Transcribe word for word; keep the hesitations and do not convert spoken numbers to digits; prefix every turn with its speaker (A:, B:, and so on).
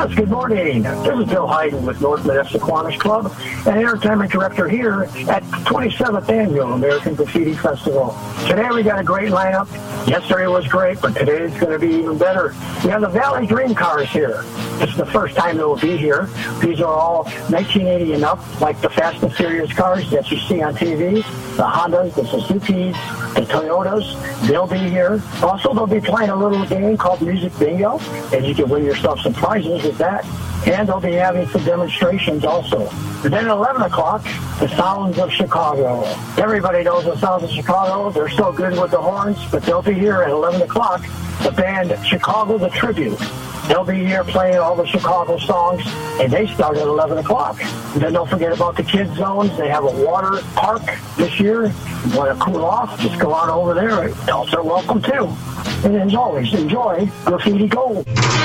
A: Yes, good morning. This is Bill Hayden with North Modesto Kiwanis Club and entertainment director here at twenty-seventh Annual American Graffiti Festival. Today we got a great lineup. Yesterday was great, but today is going to be even better. We have the Valley Dream Cars here. This is the first time they will be here. These are all nineteen eighty and up, like the Fast and Furious cars that you see on T V. The Hondas, the Suzukis, the Toyotas, they'll be here. Also, they'll be playing a little game called Music Bingo, and you can win yourself some prizes with that. And they'll be having some demonstrations also. And then at eleven o'clock, the Sounds of Chicago. Everybody knows the Sounds of Chicago. They're so good with the horns, but they'll be here at eleven o'clock. The band Chicago The Tribute. They'll be here playing all the Chicago songs, and they start at eleven o'clock. And then don't forget about the kids' zones. They have a water park this year. You want to cool off, just go on over there. Adults are welcome too. And as always, enjoy Graffiti Gold.